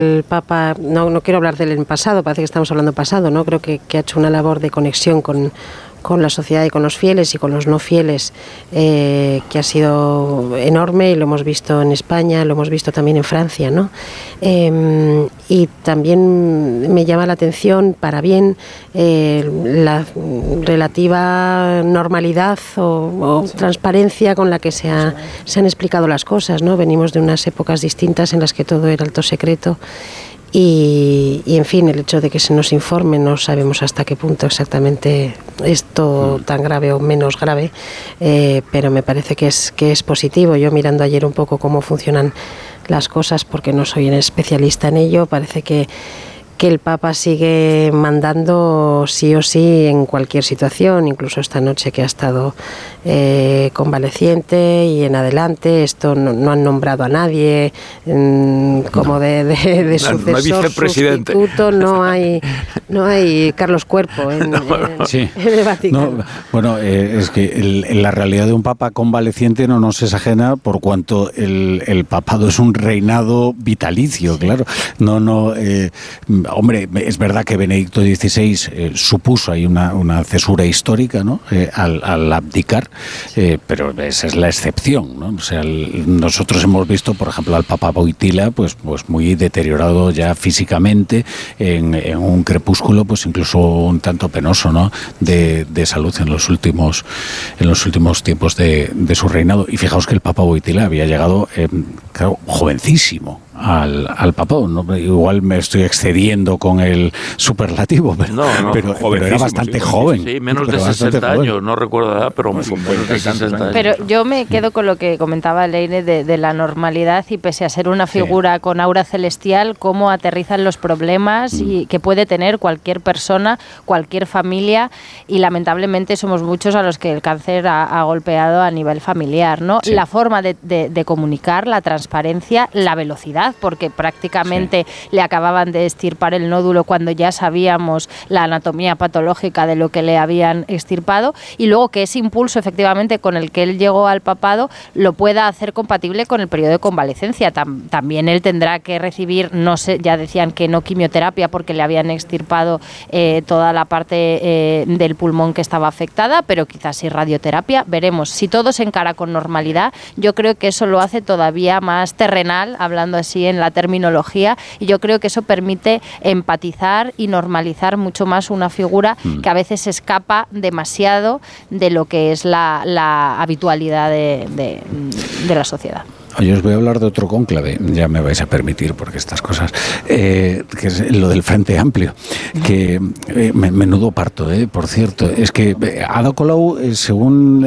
El Papa, no quiero hablar del pasado, parece que estamos hablando pasado, ¿no? Creo que ha hecho una labor de conexión con la sociedad y con los fieles y con los no fieles, que ha sido enorme, y lo hemos visto en España, lo hemos visto también en Francia, ¿no? Y también me llama la atención, para bien, la relativa normalidad o transparencia con la que se han explicado las cosas, ¿no? Venimos de unas épocas distintas en las que todo era alto secreto. Y en fin, el hecho de que se nos informe, no sabemos hasta qué punto exactamente esto tan grave o menos grave, pero me parece que es positivo. Yo, mirando ayer un poco cómo funcionan las cosas, porque no soy un especialista en ello, parece que el Papa sigue mandando sí o sí en cualquier situación, incluso esta noche que ha estado convaleciente y en adelante. Esto no han nombrado a nadie como de sucesor, sustituto. No hay Carlos Cuerpo en el Vaticano. No, bueno, es que la realidad de un Papa convaleciente no nos es ajena, por cuanto el papado es un reinado vitalicio, claro. Hombre, es verdad que Benedicto XVI supuso ahí una cesura histórica, ¿no? Al abdicar, pero esa es la excepción, ¿no? O sea, nosotros hemos visto, por ejemplo, al Papa Wojtyła, pues muy deteriorado ya físicamente, en un crepúsculo, pues incluso un tanto penoso, ¿no? De salud en los últimos tiempos de su reinado. Y fijaos que el Papa Wojtyła había llegado, claro, jovencísimo al papado, ¿no? Igual me estoy excediendo con el superlativo, pero era bastante joven. Sí, menos de 60 años, no recuerdo la edad, pero menos de 60 años. Pero yo me quedo con lo que comentaba Leire de la normalidad, y pese a ser una figura con aura celestial, cómo aterrizan los problemas y que puede tener cualquier persona, cualquier familia, y lamentablemente somos muchos a los que el cáncer ha golpeado a nivel familiar, ¿no? Sí. La forma de comunicar, la transparencia, la velocidad, porque prácticamente le acababan de extirpar el nódulo cuando ya sabíamos la anatomía patológica de lo que le habían extirpado, y luego que ese impulso efectivamente con el que él llegó al papado lo pueda hacer compatible con el periodo de convalecencia. También él tendrá que recibir, no sé, ya decían que no quimioterapia porque le habían extirpado toda la parte del pulmón que estaba afectada, pero quizás sí radioterapia. Veremos. Si todo se encara con normalidad, yo creo que eso lo hace todavía más terrenal, hablando así en la terminología, y yo creo que eso permite empatizar y normalizar mucho más una figura que a veces escapa demasiado de lo que es la habitualidad de la sociedad. Oye, os voy a hablar de otro cónclave, ya me vais a permitir, porque estas cosas, que es lo del Frente Amplio, que menudo parto, por cierto. Es que Ada Colau, según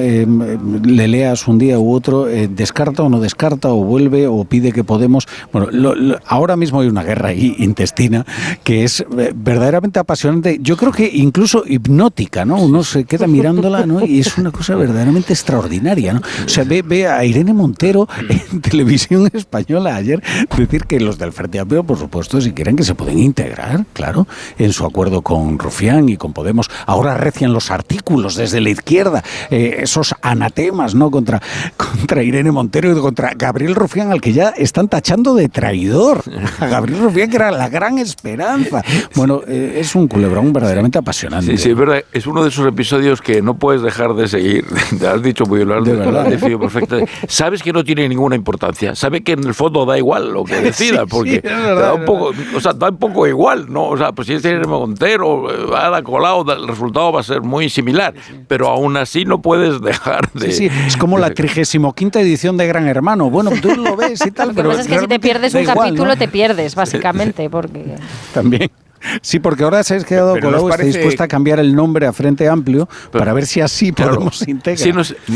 le leas un día u otro, descarta o no descarta, o vuelve o pide que Podemos. Bueno, ahora mismo hay una guerra ahí intestina que es verdaderamente apasionante, yo creo que incluso hipnótica, ¿no? Uno se queda mirándola, ¿no? Y es una cosa verdaderamente extraordinaria, ¿no? O sea, ve a Irene Montero en Televisión Española ayer decir que los del Frente Amplio, por supuesto, si quieren, que se pueden integrar, claro, en su acuerdo con Rufián y con Podemos. Ahora recian los artículos desde la izquierda, esos anatemas, ¿no?, contra Irene Montero y contra Gabriel Rufián, al que ya están tachando de traidor. A Gabriel Rufián, que era la gran esperanza. Bueno, es un culebrón verdaderamente apasionante. Sí, es verdad. Es uno de esos episodios que no puedes dejar de seguir. Te has dicho muy bien, lo has definido perfectamente. Sabes que no tiene ninguna importancia. Sabe que en el fondo da igual lo que decida, porque da un poco, o sea, da un poco igual, ¿no? O sea, pues si es Irene Montero, Ada Colau, el resultado va a ser muy similar, pero aún así no puedes dejar de... Sí, es como la 35ª edición de Gran Hermano. Bueno, tú lo ves y tal, pero... Lo que pasa es que si te pierdes un capítulo, ¿no? Te pierdes, básicamente, porque... También. Sí, porque ahora se ha quedado Colau, está dispuesta a cambiar el nombre a Frente Amplio para ver si así Podemos integrar. Sí,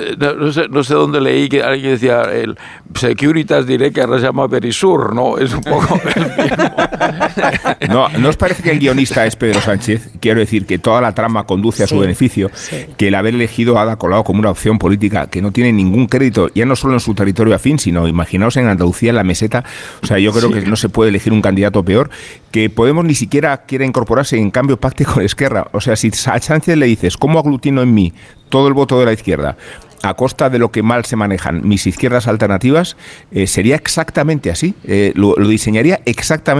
no sé dónde leí que alguien decía, el Securitas diré que ahora se llama Verisur, ¿no? Es un poco el mismo. ¿No os parece que el guionista es Pedro Sánchez? Quiero decir que toda la trama conduce a su beneficio, que el haber elegido a Ada Colau como una opción política que no tiene ningún crédito, ya no solo en su territorio afín, sino imaginaos en Andalucía, en la meseta. O sea, yo creo que no se puede elegir un candidato peor, que Podemos ni siquiera quiere incorporarse, y en cambio pacte con Esquerra. O sea, si a Sánchez le dices, ¿cómo aglutino en mí todo el voto de la izquierda a costa de lo que mal se manejan mis izquierdas alternativas? Sería exactamente así, lo diseñaría exactamente